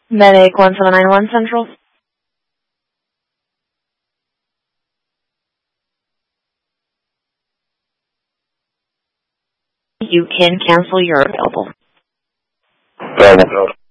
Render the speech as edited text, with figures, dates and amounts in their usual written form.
Medic 1791 Central. You can cancel your available.